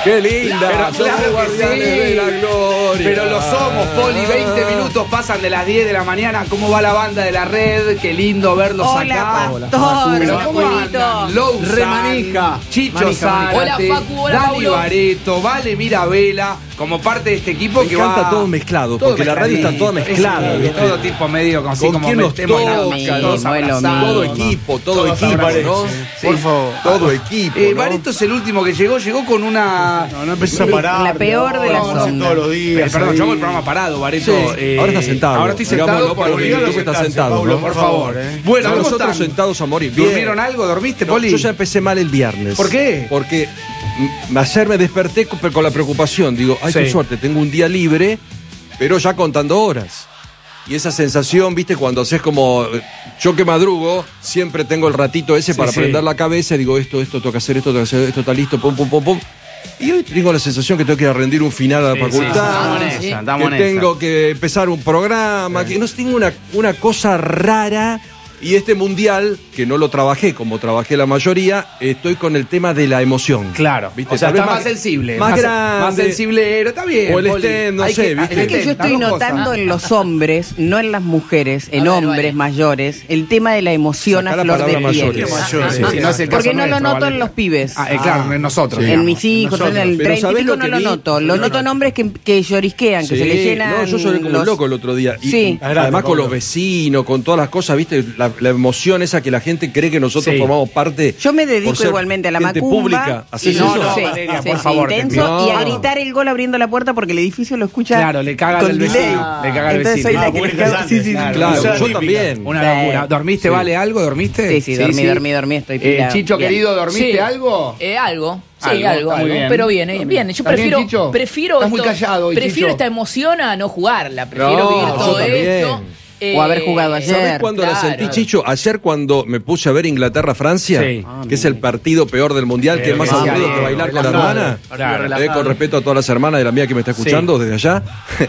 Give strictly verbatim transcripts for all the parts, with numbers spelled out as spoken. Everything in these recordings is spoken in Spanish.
¡Qué linda! Pero Somos claro que guardianes sí. de la gloria. Pero lo somos, Poli. veinte minutos pasan de las diez de la mañana. ¿Cómo va la banda de la red? Qué lindo verlos Hola, acá. Pastor. Pero ¿cómo Faculito. andan? Lou Remanija. San, Chicho Manija, Zárate, Hola, Facu, hola, Dani Paulo. Bareto, Vale Mirabela, como parte de este equipo Me que encanta va... todo mezclado, todo porque la radio está toda mezcladito, mezclada, sí, ¿viste? todo tipo medio, como así ¿Con como quién nos metemos toca? la- No es lo todos mismo, es lo abrazados, Todo mismo. equipo, todo Todos equipo, abrazados, ¿no? sí. Por favor. Todo equipo, Eh, ¿no? Bareto es el último que llegó, llegó con una... No, no empieces a parar. La peor de las no, no sé ondas. todos los Eh, días. perdón, ahí. yo hago el programa parado, Bareto. Sí, eh, ahora está sentado. Ahora estoy sentado Digámoslo, por porque olvidar tú los que estás sentarse, sentado, Paulo, ¿no? por favor. eh. Bueno, ¿cómo nosotros están? sentados a morir. Bien. ¿Durmieron algo? ¿Dormiste, No, Poli? yo ya empecé mal el viernes. ¿Por qué? Porque mm, ayer me desperté con, con la preocupación. Digo, ay, Sí. qué suerte, tengo un día libre, pero ya contando horas. Y esa sensación, viste, cuando haces como... Yo que madrugo, siempre tengo el ratito ese Sí, para sí. prender la cabeza y digo, esto, esto, tengo que hacer esto, tengo que hacer esto, está listo, pum, pum, pum, pum. Y hoy tengo la sensación que tengo que ir a rendir un final a la Sí, sí, facultad. estamos en sí. esa, estamos que en esa. tengo que empezar un programa, que no sé, tengo una, una cosa rara. Y este mundial, que no lo trabajé como trabajé la mayoría, estoy con el tema de la emoción. Claro, ¿Viste? o sea, Tal vez está más sensible. Más, grande. Más sensiblero, está bien. O el Poli. estén, no Hay sé, que- ¿viste? hay Es que yo estoy las dos notando cosas. en los hombres, no en las mujeres, en A ver, hombres vale. mayores, el tema de la emoción Sacá a la flor de palabra piel. mayores. Mayores. Sí, sí, no es el caso Porque no lo nuestro, noto Vale. en los pibes. Ah, eh, claro, en nosotros. Sí. En digamos. mis hijos, Nosotros. en el Pero treinta y ¿sabés pico lo no que lo vi? noto. Lo Sí. noto en hombres que, que llorisquean, que Sí, se le llenan. no, yo lloré como los- un loco el otro día. Y, Sí. Además con Pablo. los vecinos, con todas las cosas, ¿viste? La, la emoción esa que la gente cree que nosotros Sí. formamos parte. Yo me dedico por ser igualmente a la gente macumba. pública. ¿Hacés y no, eso? no, sí, Valeria, sí, por sí, favor, te intenso, pido. y a No. gritar el gol abriendo la puerta porque el edificio lo escucha. Claro, le caga con al delay. vecino. Le caga al Entonces vecino. soy la Ah, que les públicas cago- sí, sí, sí. antes, Claro, Esa yo típica. también. Una Sí. locura. ¿Dormiste, Sí. Vale, algo? ¿Dormiste? Sí, sí, dormí, dormí, dormí, estoy Eh, pila. Chicho, Bien. querido, ¿dormiste Sí. algo? Eh, algo. Sí, Algo, algo, está muy algo. bien. Pero bien, eh, bien. Yo ¿Estás bien, prefiero, Chicho? prefiero Estás muy esto- callado hoy, prefiero Chicho. esta emoción a no jugarla. Prefiero No, vivir yo todo también. esto. O haber jugado Eh, ayer. ¿Sabés cuándo la Claro. sentí, Chicho? Ayer cuando me puse a ver Inglaterra-Francia, Sí. que es el partido peor del Mundial, que es más Ah, aburrido bien, que bailar con la relajado. hermana. Claro. Eh, con respeto a todas las hermanas de la mía que me está escuchando desde allá.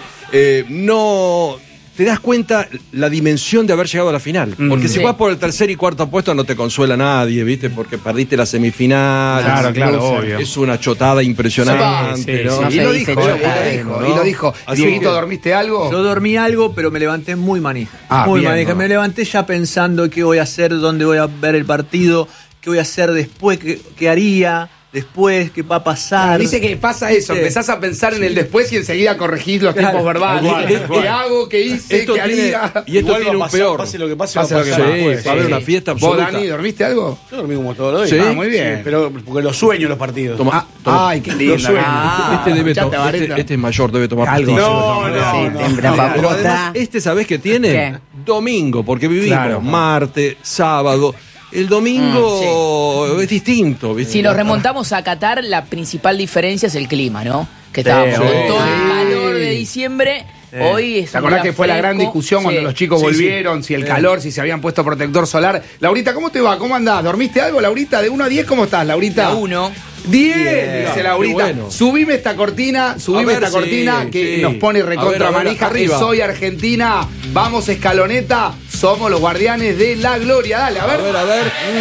Eh, no... Te das cuenta la dimensión de haber llegado a la final. Mm. Porque si Sí. vas por el tercer y cuarto puesto no te consuela nadie, ¿viste? Porque perdiste la semifinal. Claro, claro, Loser. obvio. Es una chotada impresionante. Sí, sí, ¿no? sí. No Y se lo dice dijo, chotada, y lo dijo, ¿no? y lo dijo. Así Dieguito, que- ¿dormiste algo? Yo dormí algo, pero me levanté muy manija. Ah, muy bien, manija. ¿no? Me levanté ya pensando qué voy a hacer, dónde voy a ver el partido, qué voy a hacer después, qué, qué haría después, qué va a pasar. Viste que pasa eso, ¿Viste? empezás a pensar en el después y enseguida corregís los Claro. tiempos verbales. Igual, ¿Qué, igual. qué hago? ¿Qué hice? Esto ¿Qué tiene- haría? y esto Igual tiene va a un pasar, peor. Pase lo que pase, Pase va a lo que pasar. Sí, después, va a haber sí. una fiesta ¿Vos, absoluta. Dani, dormiste algo? Yo dormí como todos los Sí. días. Ah, muy bien. Sí, pero porque los sueño los partidos. Toma, Ah, toma. ay, qué lindo. Los sueños. Ah, este, debe escuchate, to- Barreto. este, este es mayor, debe tomar Algo. pastillas. No, no, Sí, no. tembra no. papota. Pero además, este, ¿sabés qué tiene? ¿Qué? Domingo, porque vivimos Claro. martes, sábado. El domingo es distinto, ¿viste? Si nos remontamos a Qatar, la principal diferencia es el clima, ¿no? Que estábamos Sí, con sí. todo el calor de diciembre. Hoy es ¿Te un acordás día que fue la gran fresco? discusión cuando Sí. los chicos Sí, sí. volvieron? Si el calor, si se habían puesto protector solar. Laurita, ¿cómo te va? ¿Cómo andás? ¿Dormiste algo, Laurita? De uno a diez, ¿cómo estás, Laurita? La uno. diez, Bien, dice Laurita. qué bueno. Subime esta cortina, subime A ver, esta cortina sí, que sí. nos pone A recontra ver, a ver, manija. Que arriba. soy Argentina. Vamos, escaloneta. Somos los guardianes de la gloria. Dale, a ver. A ver, a ver.